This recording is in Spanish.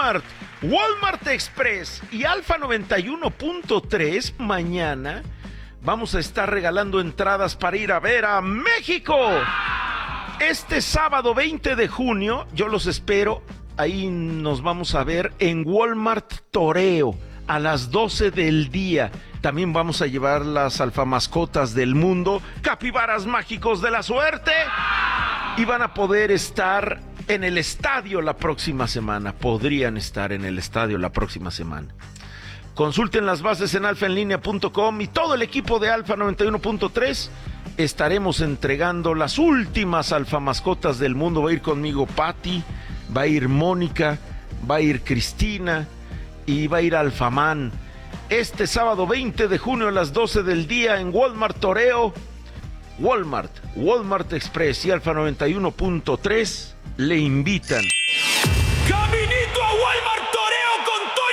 Walmart, Walmart Express y Alfa 91.3, mañana vamos a estar regalando entradas para ir a ver a México. Este sábado 20 de junio, yo los espero. Ahí nos vamos a ver en Walmart Toreo a las 12 del día. También vamos a llevar las alfamascotas del mundo, capibaras mágicos de la suerte. Y van a poder estar en el estadio la próxima semana. Podrían estar en el estadio la próxima semana. Consulten las bases en alfaenlinea.com y todo el equipo de Alfa 91.3. Estaremos entregando las últimas alfamascotas del mundo. Va a ir conmigo Patti, va a ir Mónica, va a ir Cristina y va a ir Alfamán. Este sábado 20 de junio a las 12 del día en Walmart Toreo. Walmart, Walmart Express y Alfa 91.3 le invitan. ¡Caminito!